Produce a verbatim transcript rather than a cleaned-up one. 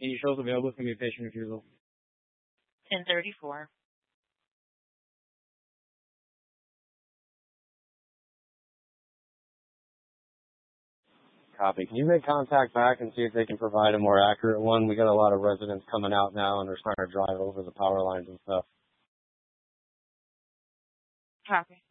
Any shows available can be patient refusal. ten thirty-four. Copy. Can you make contact back and see if they can provide a more accurate one? We got a lot of residents coming out now, and they're trying to drive over the power lines and stuff. Copy.